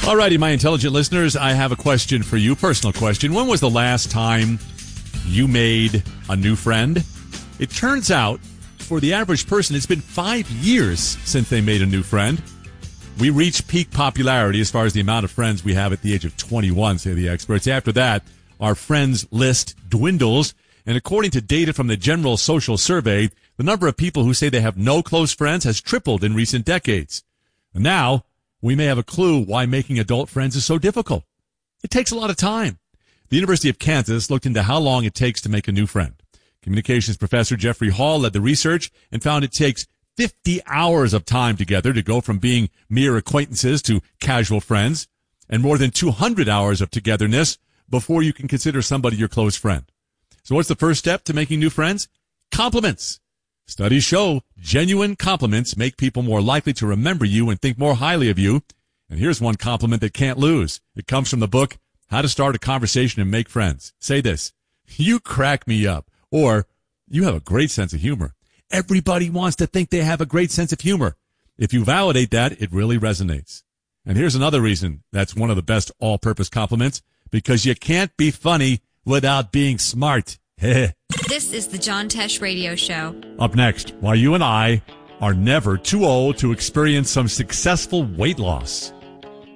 All righty, my intelligent listeners, I have a question for you, personal question. When was the last time you made a new friend? It turns out, for the average person, it's been 5 years since they made a new friend. We reach peak popularity as far as the amount of friends we have at the age of 21, say the experts. After that, our friends list dwindles. And according to data from the General Social Survey, the number of people who say they have no close friends has tripled in recent decades. And now, we may have a clue why making adult friends is so difficult. It takes a lot of time. The University of Kansas looked into how long it takes to make a new friend. Communications professor Jeffrey Hall led the research and found it takes 50 hours of time together to go from being mere acquaintances to casual friends, and more than 200 hours of togetherness before you can consider somebody your close friend. So what's the first step to making new friends? Compliments. Studies show genuine compliments make people more likely to remember you and think more highly of you. And here's one compliment that can't lose. It comes from the book, How to Start a Conversation and Make Friends. Say this: "You crack me up," or "You have a great sense of humor." Everybody wants to think they have a great sense of humor. If you validate that, it really resonates. And here's another reason that's one of the best all-purpose compliments: because you can't be funny without being smart. This is the John Tesh Radio Show. Up next, why you and I are never too old to experience some successful weight loss.